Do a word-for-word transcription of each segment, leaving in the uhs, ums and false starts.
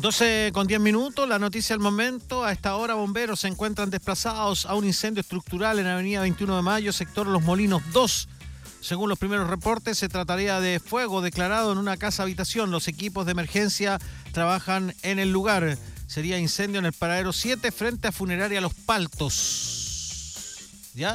doce con diez minutos, la noticia del momento. A esta hora, bomberos se encuentran desplazados a un incendio estructural en Avenida veintiuno de Mayo, sector Los Molinos dos. Según los primeros reportes, se trataría de fuego declarado en una casa habitación. Los equipos de emergencia trabajan en el lugar. Sería incendio en el paradero siete frente a Funeraria Los Paltos. ¿Ya?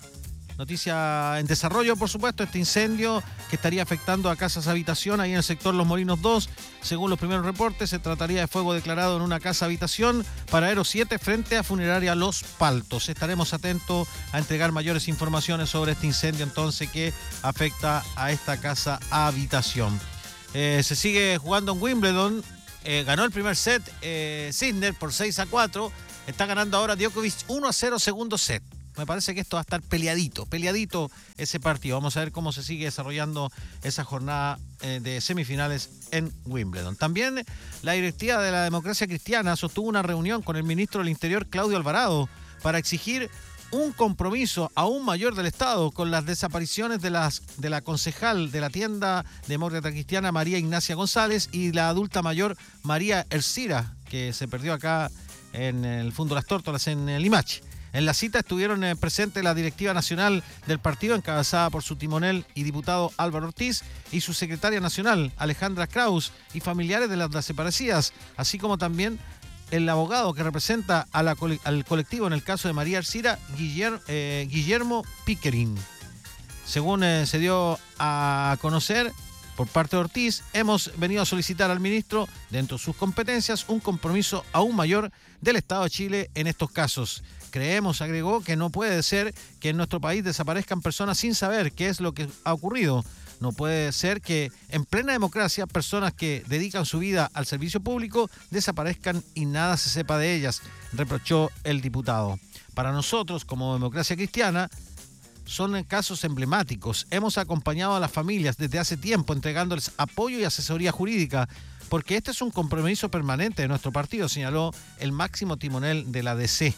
Noticia en desarrollo, por supuesto, este incendio que estaría afectando a casas habitación ahí en el sector Los Molinos dos. Según los primeros reportes, se trataría de fuego declarado en una casa habitación, paradero siete, frente a Funeraria Los Paltos. Estaremos atentos a entregar mayores informaciones sobre este incendio entonces que afecta a esta casa habitación. Eh, se sigue jugando en Wimbledon. Eh, ganó el primer set eh, Sinner por seis a cuatro. Está ganando ahora Djokovic uno a cero segundo set. Me parece que esto va a estar peleadito, peleadito ese partido. Vamos a ver cómo se sigue desarrollando esa jornada eh, de semifinales en Wimbledon. También la directiva de la Democracia Cristiana sostuvo una reunión con el ministro del Interior, Claudio Alvarado, para exigir un compromiso aún mayor del Estado con las desapariciones de, las, de la concejal de la tienda demócrata cristiana María Ignacia González y la adulta mayor María Ercira, que se perdió acá en el Fundo Las Tórtolas en Limache. En la cita estuvieron eh, presentes la directiva nacional del partido, encabezada por su timonel y diputado Álvaro Ortiz, y su secretaria nacional, Alejandra Kraus, y familiares de las desaparecidas, así como también el abogado que representa a la, al colectivo en el caso de María Ercira, Guillermo, eh, Guillermo Pickering. Según eh, se dio a conocer por parte de Ortiz, hemos venido a solicitar al ministro, dentro de sus competencias, un compromiso aún mayor del Estado de Chile en estos casos. Creemos, agregó, que no puede ser que en nuestro país desaparezcan personas sin saber qué es lo que ha ocurrido. No puede ser que en plena democracia personas que dedican su vida al servicio público desaparezcan y nada se sepa de ellas, reprochó el diputado. Para nosotros, como Democracia Cristiana, son casos emblemáticos. Hemos acompañado a las familias desde hace tiempo entregándoles apoyo y asesoría jurídica, porque este es un compromiso permanente de nuestro partido, señaló el máximo timonel de la D C.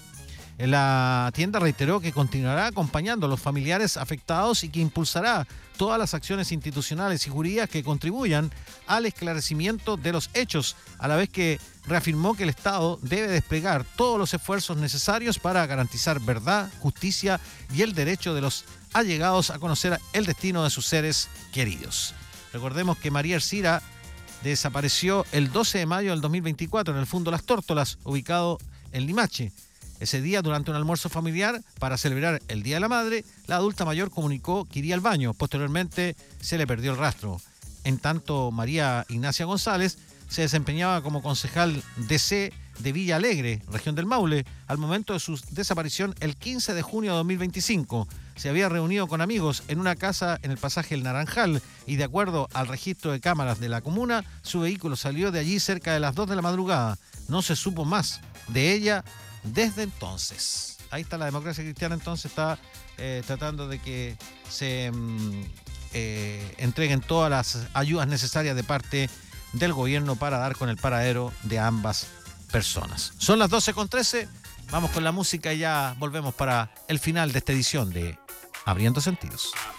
La tienda reiteró que continuará acompañando a los familiares afectados y que impulsará todas las acciones institucionales y jurídicas que contribuyan al esclarecimiento de los hechos, a la vez que reafirmó que el Estado debe desplegar todos los esfuerzos necesarios para garantizar verdad, justicia y el derecho de los allegados a conocer el destino de sus seres queridos. Recordemos que María Ercira desapareció el doce de mayo del dos mil veinticuatro en el Fundo Las Tórtolas, ubicado en Limache. Ese día, durante un almuerzo familiar para celebrar el Día de la Madre, la adulta mayor comunicó que iría al baño. Posteriormente se le perdió el rastro. En tanto, María Ignacia González se desempeñaba como concejal D C de Villa Alegre, región del Maule, al momento de su desaparición el quince de junio de dos mil veinticinco. Se había reunido con amigos en una casa en el pasaje El Naranjal y, de acuerdo al registro de cámaras de la comuna, su vehículo salió de allí cerca de las dos de la madrugada. No se supo más de ella desde entonces. Ahí está la Democracia Cristiana, entonces está eh, tratando de que se mm, eh, entreguen todas las ayudas necesarias de parte del gobierno para dar con el paradero de ambas personas. Son las doce con trece, vamos con la música y ya volvemos para el final de esta edición de Abriendo Sentidos.